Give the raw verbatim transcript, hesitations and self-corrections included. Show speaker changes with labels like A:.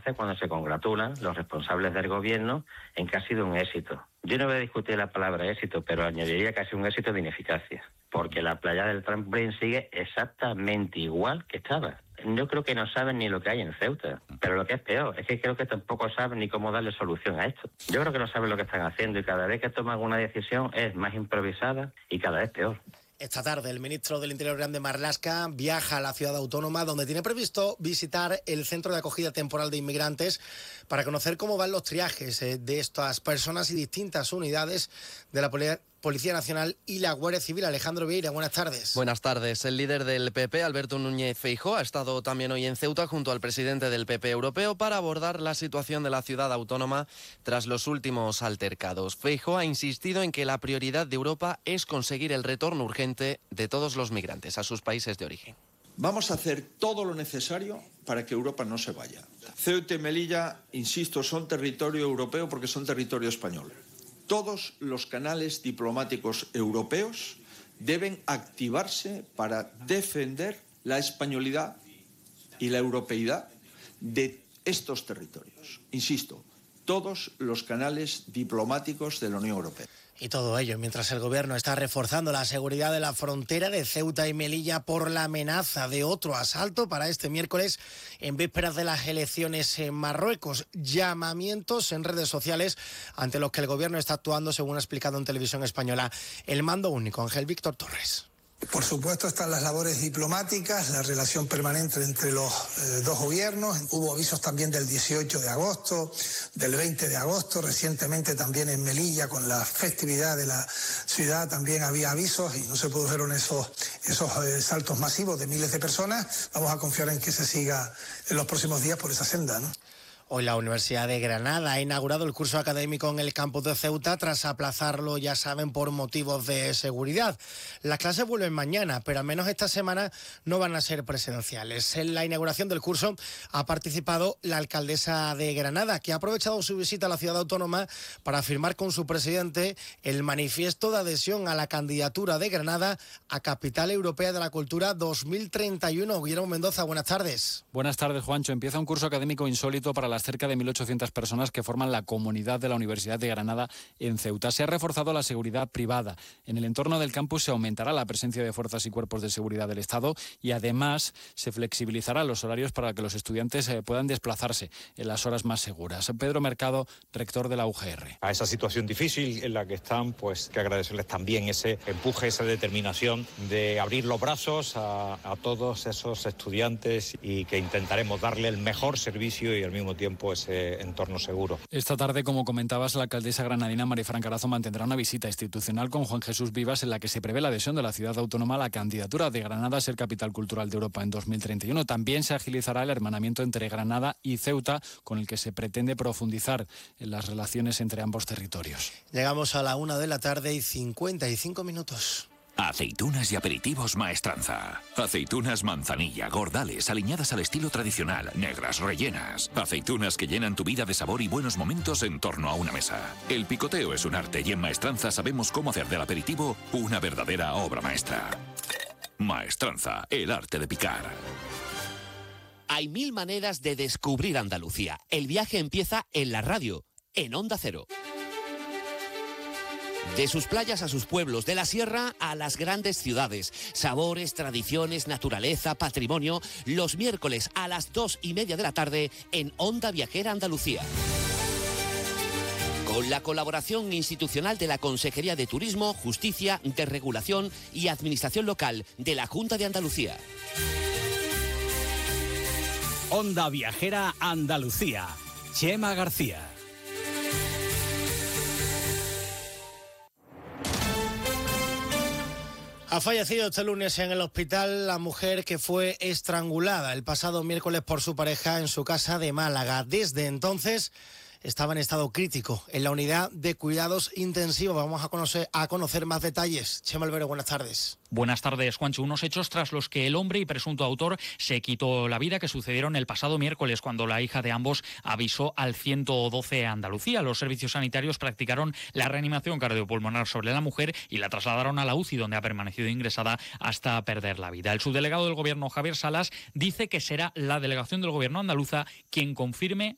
A: veces cuando se congratulan los responsables del gobierno en que ha sido un éxito. Yo no voy a discutir la palabra éxito, pero añadiría que ha sido un éxito de ineficacia, porque la playa del trampolín sigue exactamente igual que estaba. Yo creo que no saben ni lo que hay en Ceuta, pero lo que es peor es que creo que tampoco saben ni cómo darle solución a esto. Yo creo que no saben lo que están haciendo y cada vez que toman una decisión es más improvisada y cada vez peor.
B: Esta tarde el ministro del Interior, Grande Marlaska, viaja a la ciudad autónoma donde tiene previsto visitar el centro de acogida temporal de inmigrantes para conocer cómo van los triajes de estas personas y distintas unidades de la Policía Policía Nacional y la Guardia Civil. Alejandro Vieira, buenas tardes.
C: Buenas tardes. El líder del P P, Alberto Núñez Feijóo, ha estado también hoy en Ceuta junto al presidente del P P europeo para abordar la situación de la ciudad autónoma tras los últimos altercados. Feijóo ha insistido en que la prioridad de Europa es conseguir el retorno urgente de todos los migrantes a sus países de origen.
D: Vamos a hacer todo lo necesario para que Europa no se vaya. Ceuta y Melilla, insisto, son territorio europeo porque son territorio español. Todos los canales diplomáticos europeos deben activarse para defender la españolidad y la europeidad de estos territorios. Insisto, todos los canales diplomáticos de la Unión Europea.
B: Y todo ello mientras el gobierno está reforzando la seguridad de la frontera de Ceuta y Melilla por la amenaza de otro asalto para este miércoles en vísperas de las elecciones en Marruecos. Llamamientos en redes sociales ante los que el gobierno está actuando, según ha explicado en Televisión Española el mando único, Ángel Víctor Torres.
E: Por supuesto están las labores diplomáticas, la relación permanente entre los eh, dos gobiernos. Hubo avisos también del dieciocho de agosto, del veinte de agosto, recientemente también en Melilla con la festividad de la ciudad también había avisos y no se produjeron esos, esos eh, saltos masivos de miles de personas. Vamos a confiar en que se siga en los próximos días por esa senda, ¿no?
B: Hoy la Universidad de Granada ha inaugurado el curso académico en el campus de Ceuta tras aplazarlo, ya saben, por motivos de seguridad. Las clases vuelven mañana, pero al menos esta semana no van a ser presenciales. En la inauguración del curso ha participado la alcaldesa de Granada, que ha aprovechado su visita a la ciudad autónoma para firmar con su presidente el manifiesto de adhesión a la candidatura de Granada a Capital Europea de la Cultura dos mil treinta y uno. Guillermo Mendoza, buenas tardes.
F: Buenas tardes, Juancho. Empieza un curso académico insólito para las cerca de mil ochocientas personas que forman la comunidad de la Universidad de Granada en Ceuta. Se ha reforzado la seguridad privada. En el entorno del campus se aumentará la presencia de fuerzas y cuerpos de seguridad del Estado y además se flexibilizarán los horarios para que los estudiantes eh, puedan desplazarse en las horas más seguras. Pedro Mercado, rector de la U G R.
G: A esa situación difícil en la que están, pues que agradecerles también ese empuje, esa determinación de abrir los brazos a, a todos esos estudiantes y que intentaremos darle el mejor servicio y al mismo tiempo ese entorno seguro.
F: Esta tarde, como comentabas, la alcaldesa granadina Marifran Carazo mantendrá una visita institucional con Juan Jesús Vivas en la que se prevé la adhesión de la ciudad autónoma a la candidatura de Granada a ser capital cultural de Europa en dos mil treinta y uno. También se agilizará el hermanamiento entre Granada y Ceuta, con el que se pretende profundizar en las relaciones entre ambos territorios.
B: Llegamos a la una de la tarde y cincuenta y cinco minutos.
H: Aceitunas y aperitivos Maestranza. Aceitunas manzanilla, gordales, aliñadas al estilo tradicional, negras, rellenas. Aceitunas que llenan tu vida de sabor y buenos momentos en torno a una mesa. El picoteo es un arte y en Maestranza sabemos cómo hacer del aperitivo una verdadera obra maestra. Maestranza, el arte de picar.
I: Hay mil maneras de descubrir Andalucía. El viaje empieza en la radio, en Onda Cero. De sus playas a sus pueblos, de la sierra a las grandes ciudades. Sabores, tradiciones, naturaleza, patrimonio. Los miércoles a las dos y media de la tarde en Onda Viajera Andalucía. Con la colaboración institucional de la Consejería de Turismo, Justicia, Desregulación y Administración Local de la Junta de Andalucía.
J: Onda Viajera Andalucía. Chema García.
B: Ha fallecido este lunes en el hospital la mujer que fue estrangulada el pasado miércoles por su pareja en su casa de Málaga. Desde entonces estaba en estado crítico en la unidad de cuidados intensivos. Vamos a conocer, a conocer más detalles. Chema Albero, buenas tardes.
K: Buenas tardes, Juancho. Unos hechos tras los que el hombre y presunto autor se quitó la vida, que sucedieron el pasado miércoles cuando la hija de ambos avisó al ciento doce Andalucía. Los servicios sanitarios practicaron la reanimación cardiopulmonar sobre la mujer y la trasladaron a la U C I, donde ha permanecido ingresada hasta perder la vida. El subdelegado del Gobierno, Javier Salas, dice que será la delegación del Gobierno andaluza quien confirme